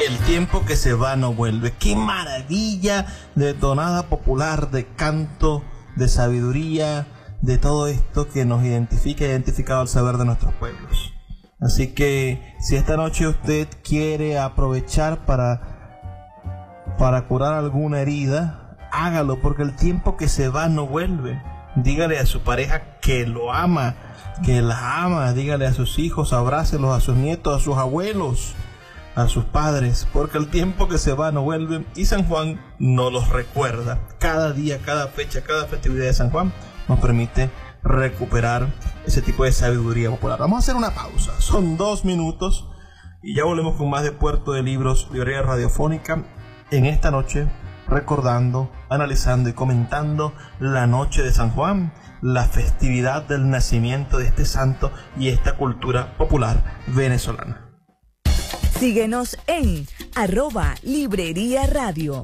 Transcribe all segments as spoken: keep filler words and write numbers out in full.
El tiempo que se va no vuelve. ¡Qué maravilla de tonada popular, de canto, de sabiduría, de todo esto que nos identifica, identificado al saber de nuestros pueblos! Así que si esta noche usted quiere aprovechar para, para curar alguna herida, hágalo, porque el tiempo que se va no vuelve. Dígale a su pareja que lo ama, que la ama. Dígale a sus hijos, abrácelos, a sus nietos, a sus abuelos, a sus padres, porque el tiempo que se va no vuelve y San Juan no los recuerda. Cada día, cada fecha, cada festividad de San Juan nos permite recuperar ese tipo de sabiduría popular. Vamos a hacer una pausa, son dos minutos y ya volvemos con más de Puerto de Libros, librería radiofónica, en esta noche recordando, analizando y comentando la noche de San Juan, la festividad del nacimiento de este santo y esta cultura popular venezolana. Síguenos en arroba Librería Radio.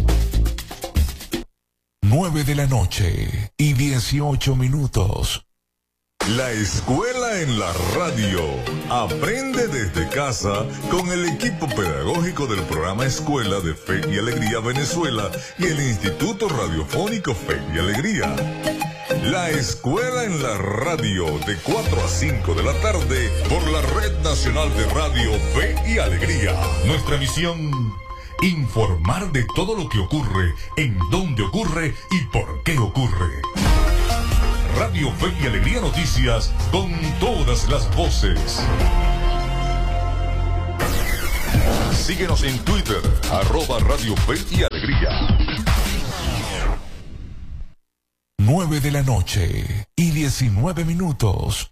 nueve de la noche y dieciocho minutos. La escuela en la radio. Aprende desde casa con el equipo pedagógico del programa Escuela de Fe y Alegría Venezuela y el Instituto Radiofónico Fe y Alegría. La escuela en la radio de cuatro a cinco de la tarde por la Red Nacional de Radio Fe y Alegría. Nuestra misión: informar de todo lo que ocurre, en dónde ocurre y por qué ocurre. Radio Fe y Alegría Noticias, con todas las voces. Síguenos en Twitter, arroba Radio Fe y Alegría. nueve de la noche y diecinueve minutos.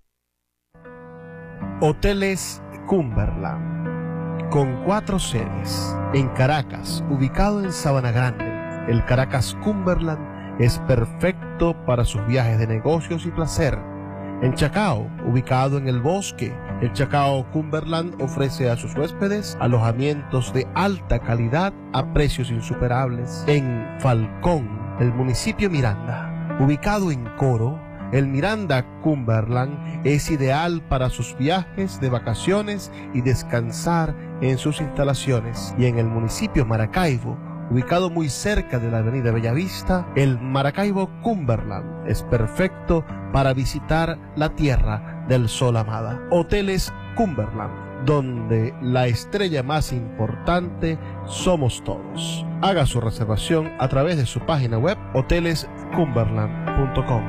Hoteles Cumberland, con cuatro sedes. En Caracas, ubicado en Sabana Grande, el Caracas Cumberland es perfecto para sus viajes de negocios y placer. En Chacao, ubicado en el bosque, el Chacao Cumberland ofrece a sus huéspedes alojamientos de alta calidad a precios insuperables. En Falcón, el municipio Miranda, ubicado en Coro, el Miranda Cumberland es ideal para sus viajes de vacaciones y descansar en sus instalaciones. Y en el municipio Maracaibo, ubicado muy cerca de la avenida Bellavista, el Maracaibo Cumberland es perfecto para visitar la tierra del sol amada. Hoteles Cumberland, donde la estrella más importante somos todos. Haga su reservación a través de su página web hoteles cumberland punto com.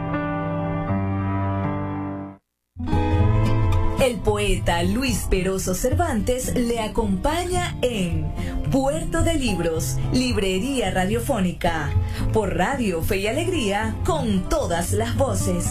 El poeta Luis Peroso Cervantes le acompaña en Puerto de Libros, Librería Radiofónica, por Radio Fe y Alegría, con todas las voces.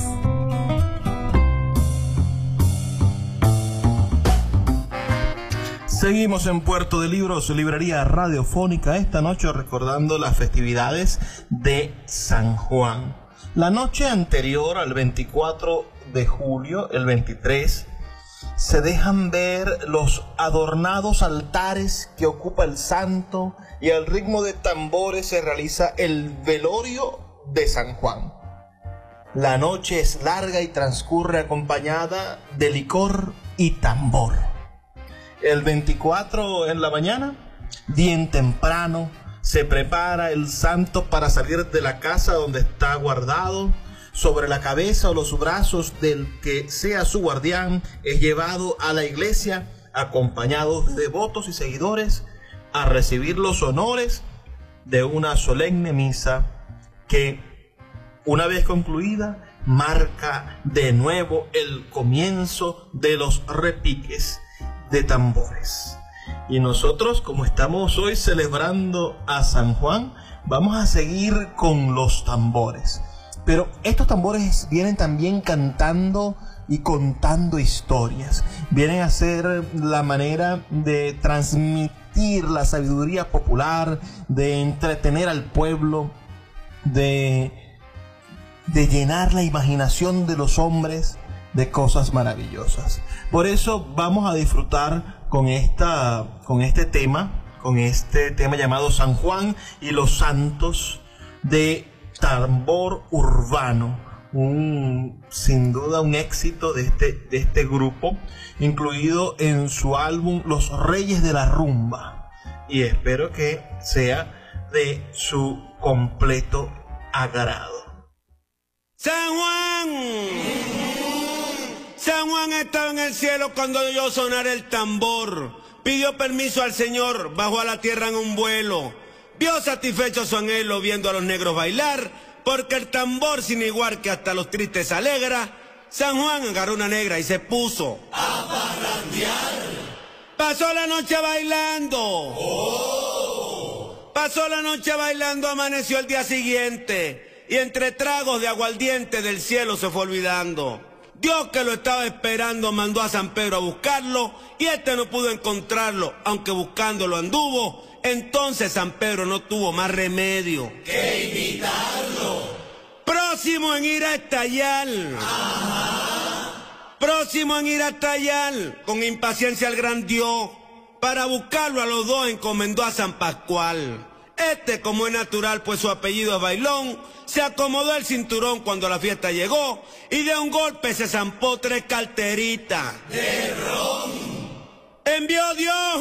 Seguimos en Puerto de Libros, Librería Radiofónica, esta noche recordando las festividades de San Juan. La noche anterior al veinticuatro de julio, el veintitrés, se dejan ver los adornados altares que ocupa el santo y al ritmo de tambores se realiza el velorio de San Juan. La noche es larga y transcurre acompañada de licor y tambor. El veinticuatro en la mañana, bien temprano, se prepara el santo para salir de la casa donde está guardado. Sobre la cabeza o los brazos del que sea su guardián es llevado a la iglesia acompañado de devotos y seguidores a recibir los honores de una solemne misa que, una vez concluida, marca de nuevo el comienzo de los repiques de tambores. Y nosotros, como estamos hoy celebrando a San Juan, vamos a seguir con los tambores. Pero estos tambores vienen también cantando y contando historias. Vienen a ser la manera de transmitir la sabiduría popular, de entretener al pueblo, de, de llenar la imaginación de los hombres de cosas maravillosas. Por eso vamos a disfrutar con, esta, con este tema, con este tema llamado San Juan y los Santos, de tambor urbano, un, sin duda un éxito de este, de este grupo, incluido en su álbum Los Reyes de la Rumba. y espero que sea de su completo agrado. San Juan, San Juan estaba en el cielo cuando oyó sonar el tambor. Pidió permiso al Señor, bajó a la tierra en un vuelo. Vio satisfecho su anhelo viendo a los negros bailar, porque el tambor sin igual que hasta los tristes alegra. San Juan agarró una negra y se puso a parrandear. Pasó la noche bailando. Oh. Pasó la noche bailando, amaneció el día siguiente, y entre tragos de aguardiente del cielo se fue olvidando. Dios, que lo estaba esperando, mandó a San Pedro a buscarlo, y este no pudo encontrarlo, aunque buscándolo anduvo. Entonces San Pedro no tuvo más remedio que invitarlo. Próximo en ir a estallar. Ajá. Próximo en ir a estallar. Con impaciencia al gran Dios, para buscarlo a los dos encomendó a San Pascual. Este, como es natural, pues su apellido es Bailón, se acomodó el cinturón cuando la fiesta llegó y de un golpe se zampó tres carteritas de ron. Envió Dios.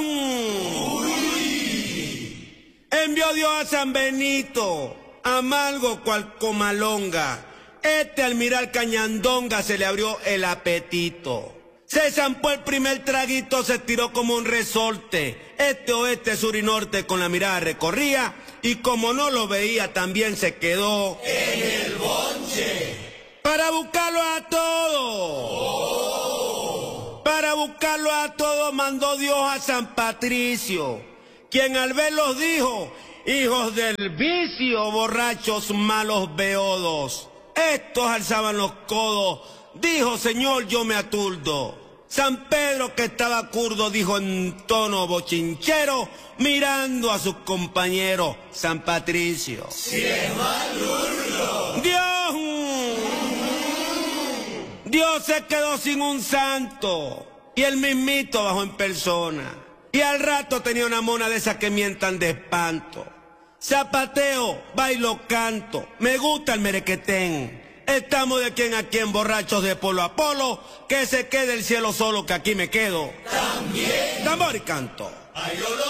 Uy. Envió Dios a San Benito, amargo cual comalonga. Este, al mirar cañandonga, se le abrió el apetito. Se zampó el primer traguito, se tiró como un resorte. Este, oeste, sur y norte con la mirada recorría, y como no lo veía también se quedó en el bonche. Para buscarlo a todos. Oh. Para buscarlo a todos mandó Dios a San Patricio, quien al verlos dijo: hijos del vicio, borrachos, malos beodos. Estos alzaban los codos. Dijo: Señor, yo me aturdo. San Pedro, que estaba curdo, dijo en tono bochinchero, mirando a sus compañeros: San Patricio, si es malurdo. Dios, Dios se quedó sin un santo, y el mismito bajó en persona. Y al rato tenía una mona de esas que mientan de espanto. Zapateo, bailo, canto, me gusta el merequetén. Estamos de quien a quien, borrachos de polo a polo, que se quede el cielo solo, que aquí me quedo. También. Tambor y canto. Ay,